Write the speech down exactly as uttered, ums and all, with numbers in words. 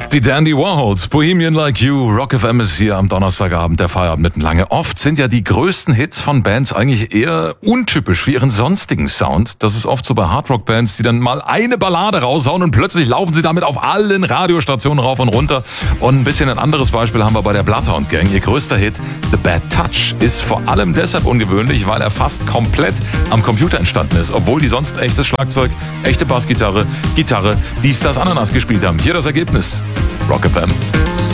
Die Dandy Warhols, Bohemian Like You, Rock F M ist hier am Donnerstagabend, der Feierabend mitten lange. Oft sind ja die größten Hits von Bands eigentlich eher untypisch für ihren sonstigen Sound. Das ist oft so bei Hardrock-Bands, die dann mal eine Ballade raushauen und plötzlich laufen sie damit auf allen Radiostationen rauf und runter. Und ein bisschen ein anderes Beispiel haben wir bei der Bloodhound Gang. Ihr größter Hit, The Bad Touch, ist vor allem deshalb ungewöhnlich, weil er fast komplett am Computer entstanden ist, obwohl die sonst echtes Schlagzeug, echte Bassgitarre, Gitarre, dies, das, Ananas gespielt haben. Hier das Ergebnis. Rock F M.